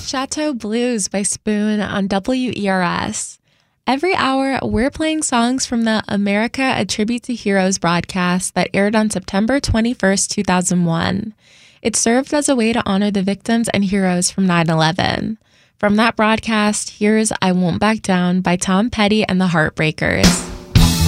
Chateau Blues by Spoon on WERS. Every hour, we're playing songs from the America A Tribute to Heroes broadcast that aired on September 21st, 2001. It served as a way to honor the victims and heroes from 9/11. From that broadcast, here's I Won't Back Down by Tom Petty and the Heartbreakers.